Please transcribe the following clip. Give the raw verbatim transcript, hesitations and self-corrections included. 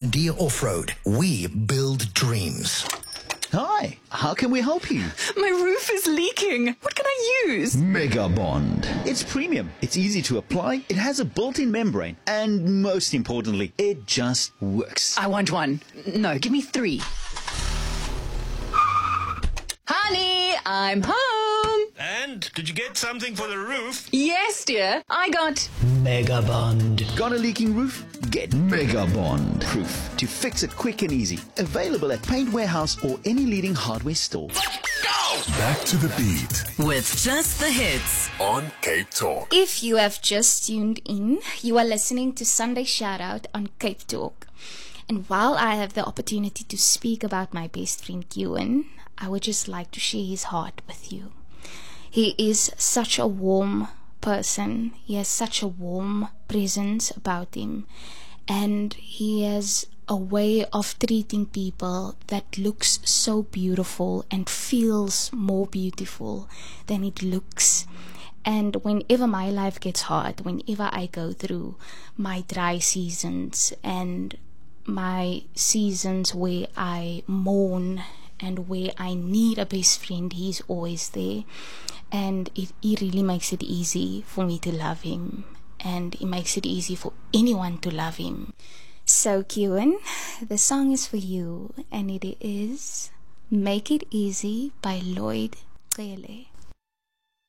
John Deere Off-Road. We build dreams. Hi, how can we help you? My roof is leaking. What can I use? Mega Bond. It's premium, it's easy to apply, it has a built-in membrane, and most importantly, it just works. I want one. No, give me three. Honey, I'm home. And did you get something for the roof? Yes, dear. I got Mega Bond. Got a leaking roof? Get Mega Bond Proof to fix it quick and easy. Available at Paint Warehouse or any leading hardware store. Back to the beat with just the hits on Cape Talk. If you have just tuned in, you are listening to Sunday Shoutout on Cape Talk. And while I have the opportunity to speak about my best friend Ewan, I would just like to share his heart with you. He is such a warm person. He has such a warm presence about him. And he has a way of treating people that looks so beautiful and feels more beautiful than it looks. And whenever my life gets hard, whenever I go through my dry seasons and my seasons where I mourn and where I need a best friend, he's always there. And it, it really makes it easy for me to love him. And it makes it easy for anyone to love him. So, Kewan, the song is for you. And it is Make It Easy by Lloyd Cele.